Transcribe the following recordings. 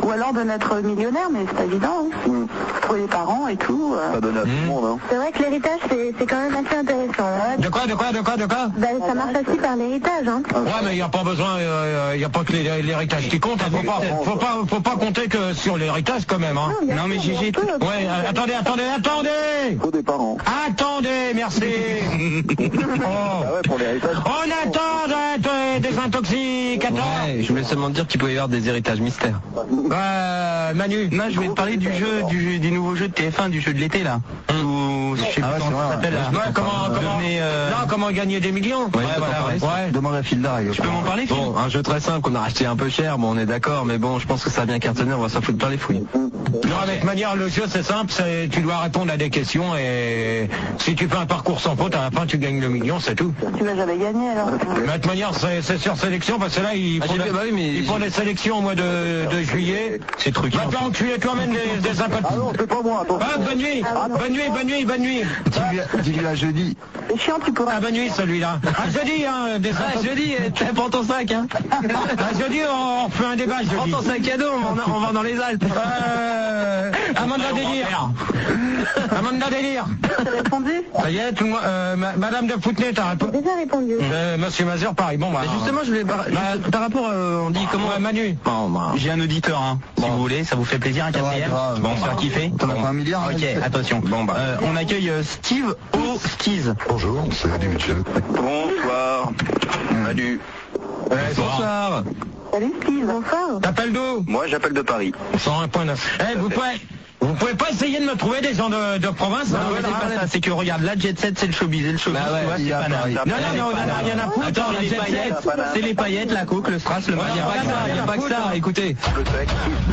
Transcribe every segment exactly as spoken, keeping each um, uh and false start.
Ou alors de naître millionnaire, mais c'est pas évident. Hein. Mm. Pour les parents et tout. Euh... Ça donne à tout le monde. Hein. C'est vrai que l'héritage, c'est, c'est quand même assez intéressant. Hein. De quoi, de quoi, de quoi, de quoi Ben, ça marche aussi par l'héritage. Hein. Ouais, mais il n'y a pas besoin, il euh, n'y a pas que l'héritage qui compte. Hein. Faut pas, faut pas, faut pas compter que sur l'héritage quand même. Hein. Non, non mais Gigi. Ouais, euh, attendez, attendez, attendez. Faut des parents. Attendez, merci. Oh. Ah ouais, pour l'héritage. On attend d'être des intoxicateurs. Ouais, je voulais seulement dire qu'il pouvait y avoir des héritages mystères. Euh, Manu. Non, je voulais te parler du jeu, du, du nouveau jeu de T F un, du jeu de l'été là. Où, je sais ah plus ouais, comment ça s'appelle. Ouais, comment, comment, Devenez, euh... non, comment gagner des millions. Ouais, ouais, voilà, ouais. ouais. Demande à Phil Darry. Tu peux m'en parler, Phil? Bon, un jeu très simple qu'on a racheté un peu cher, bon on est d'accord, mais bon, je pense que ça a bien cartonné, on va s'en foutre plein les fouilles. Non, avec manière, le jeu c'est simple, c'est, tu dois répondre à des questions et si tu fais un parcours sans faute, à la fin tu gagnes le million, c'est tout. Tu vas jamais gagner alors. Mais de manière, c'est, c'est sur sélection, parce que là, ils ah, font, fait, bah oui, mais ils font des sélections au mois de, de juillet. C'est truc. Va faire enculer toi-même des, des impôts. Ah non, c'est pas moi, attention. Ah, bonne nuit, ah, bonne nuit, bonne nuit, bonne nuit. Dis-lui à jeudi. C'est chiant, tu pourras. Ah, bonne nuit celui-là. Ah, jeudi, hein, des Ah, jeudi, prends ton sac, hein. Ah, jeudi, on, on fait un débat, jeudi. Prends ton sac à dos, on va, on va dans les Alpes. Euh, Amanda Délire. Amanda Délire. T'as répondu? Ça y est, tout le monde, euh, ma, Madame de Foutenay, t'as répondu? Déjà répondu. Euh, Monsieur Mazur, pareil. Bon, bah. Mais justement, je voulais par, bah, par rapport, euh, on dit comment ouais, Manu. Bon, bah, j'ai un auditeur, hein. Bon. Si vous voulez, ça vous fait plaisir, un quatrième. Ouais, bon, faire kiffer. T'en as pas un milliard. Ok, hein, attention. Bon, bah, euh, on accueille euh, Steve au Skis. Bonjour, c'est Adi Mitchell. Bonsoir. Salut. Euh, Bonsoir. Salut Steve, bonsoir. T'appelles d'où? Moi, j'appelle de Paris. cent un point neuf. Eh, vous pouvez, vous pouvez pas essayer de me trouver des gens de, de province? Non, mais c'est pas ça, c'est que regarde, la Jet Set, c'est le showbiz, et le showbiz, bah ouais, tu vois, c'est pas Non, non, non, on en a rien à foutre. Attends, les paillettes, c'est les paillettes, la coke, le strass, le mal. Il n'y a pas que ça, il n'y a pas que ça, écoutez. Le sexe.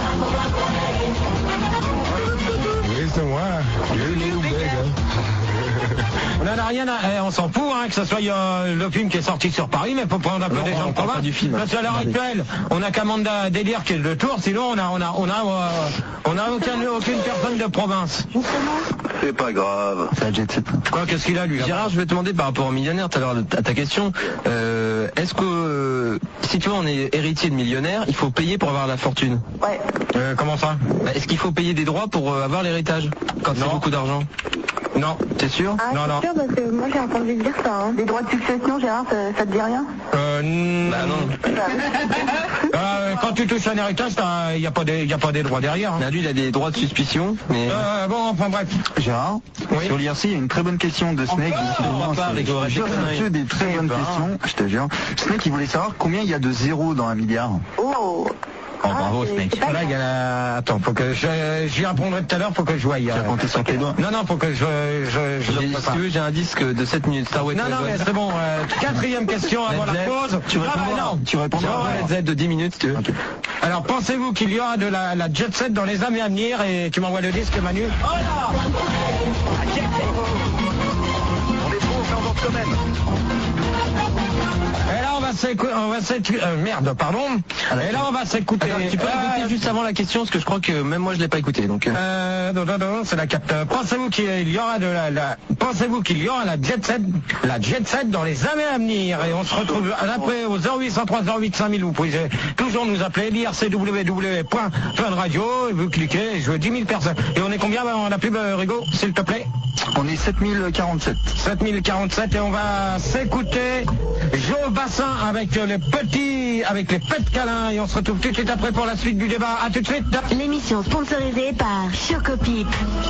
Oui, c'est moi. On en a rien à, eh, on s'en fout, hein, que ce soit euh, le film qui est sorti sur Paris, mais faut prendre un peu Non, des on gens de parle province. pas du film. Parce qu'à l'heure actuelle, on a qu'Amanda Délire qui est de Tours, sinon on a, on a, on a, euh, on a aucun, aucune personne de province. C'est pas grave. C'est la Jet Set. Quoi, qu'est-ce qu'il a lui? Gérard, je vais te demander par rapport au millionnaire, tout à l'heure, à ta question, euh, est-ce que, euh, si tu vois, on est héritier de millionnaire, il faut payer pour avoir la fortune? Ouais. Euh, comment ça? Bah, est-ce qu'il faut payer des droits pour euh, avoir l'héritage quand c'est beaucoup d'argent? Non. T'es sûr? Ah, Non, c'est non. sûr, parce que moi j'ai entendu dire ça. Hein. Les droits de succession, Gérard, ça, ça te dit rien? Euh, n- Bah non. euh, quand tu touches un héritage, il n'y a pas des, y a pas des droits derrière. Hein. Là, lui, il a des droits de suspicion, mais... Euh, bon, enfin bref. Gérard, Oui. sur l'I R C, il y a une très bonne question de Snake. on va pas avec vos Je conneries. que des très bonnes ben. questions, je te jure. Snake, il voulait savoir combien il y a de zéros dans un milliard. Oh. Oh, bravo, c'est- Snake. c'est pas Là, il y a la... Attends, faut que je, j'y répondrai tout à l'heure, faut que je voie. Tu vas compter sur tes doigts. Non, non, faut que je, je, je, J'ai- le Si prépare. tu veux, j'ai un disque de sept minutes, Star Wars. Non, non, mais c'est bon. Euh, quatrième question avant la Led Z. pause. Tu Ah, réponds bah, non. Tu réponds Non, pas. ouais. Led Z de dix minutes, si tu veux. Alors, pensez-vous qu'il y aura de la, la jet set dans les années à venir? Et tu m'envoies le disque, Manu. Oh là! On est trop, on s'en quand même. Et là, on va s'écouter... On va s'écouter... Euh, merde, pardon. Et là, on va s'écouter... Attends, tu peux Euh, répéter juste avant la question, parce que je crois que même moi, je l'ai pas écouté, donc... euh. Euh, non, non, non, c'est la capte. Pensez-vous qu'il y aura de la, la pensez-vous qu'il y aura la jet set, la jet set dans les années à venir? Et on se retrouve après au zéro huit cent trois zéro huit cinq mille. Vous pouvez toujours nous appeler, l'I R C w w w point fun radio, et vous cliquez, et je veux dix mille personnes. Et on est combien on a plus Rigo, s'il te plaît? On est sept mille quarante-sept. sept mille quarante-sept et on va s'écouter Joe Bassin avec les petits, avec les pets câlins et on se retrouve tout de suite après pour la suite du débat. À tout de suite. L'émission sponsorisée par Chocopip.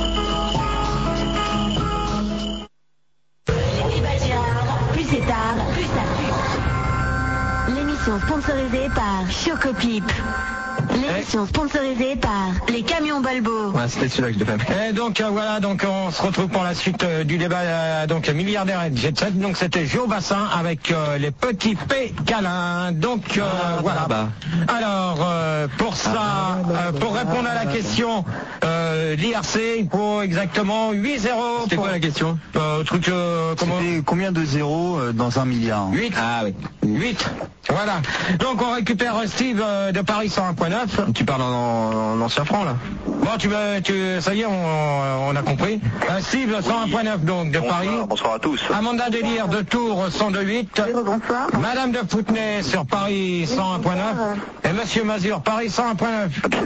Plus c'est tard, plus ça pue. L'émission sponsorisée par Chocopip. L'émission sponsorisée par les camions Balbo. Ouais, c'était celui-là que je devais faire. Et donc euh, voilà, donc on se retrouve pour la suite euh, du débat euh, donc milliardaire et jet set. Donc c'était Joe Bassin avec euh, les petits P câlins. Donc euh, Ah, voilà. bah. Alors euh, pour ça, euh, pour répondre à la question, euh, l'I R C il faut exactement huit zéro. C'était quoi la question? euh, truc euh, comment C'était combien de zéros euh, dans un milliard? huit. Ah oui. huit. Voilà. Donc on récupère Steve euh, de Paris cent un point neuf. Tu parles en, en, en ancien franc, là? Bon, tu veux, tu, ça y est, on, on a compris. Euh, Steve, cent un point neuf donc de Bonsoir, Paris. bonsoir à tous. Amanda Délire de Tours, cent deux virgule huit. Bonsoir. Madame de Foutenay sur Paris, cent un point neuf. Et Monsieur Mazur, Paris, cent un point neuf.